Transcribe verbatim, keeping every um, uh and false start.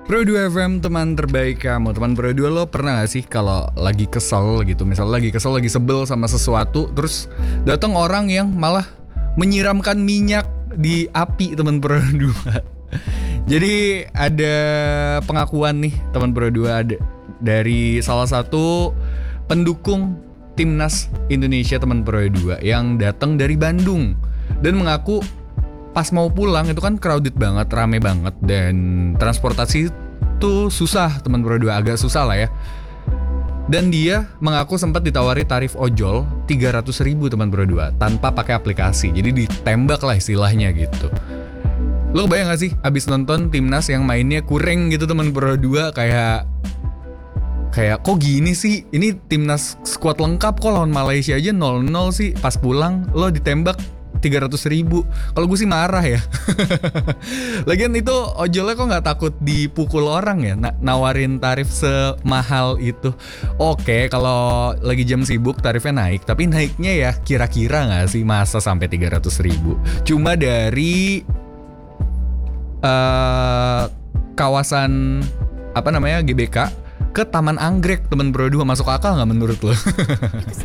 Pro dua F M, teman terbaik kamu. Teman Pro dua, lo pernah gak sih kalau lagi kesel gitu, misalnya lagi kesel, lagi sebel sama sesuatu, terus datang orang yang malah menyiramkan minyak di api, teman Pro dua. Jadi ada pengakuan nih teman Pro dua, ada dari salah satu pendukung timnas Indonesia teman Pro dua yang datang dari Bandung dan mengaku pas mau pulang itu kan crowded banget, rame banget, dan transportasi itu susah teman Pro dua, agak susah lah ya. Dan dia mengaku sempat ditawari tarif ojol tiga ratus ribu teman Pro dua tanpa pakai aplikasi. Jadi ditembak lah istilahnya gitu. Lo kebayang gak sih abis nonton timnas yang mainnya kurang gitu teman Pro dua, kayak Kayak kok gini sih, ini timnas squad lengkap kok lawan Malaysia aja nol nol sih, pas pulang lo ditembak tiga ratus ribu. Kalau gue sih marah ya. Lagian itu ojolnya kok gak takut dipukul orang ya, na- nawarin tarif semahal itu. Oke, kalau lagi jam sibuk tarifnya naik, tapi naiknya ya kira-kira gak sih masa sampai tiga ratus ribu. Cuma dari uh, kawasan apa namanya G B K ke Taman Anggrek temen Pro dua, masuk akal gak menurut lo?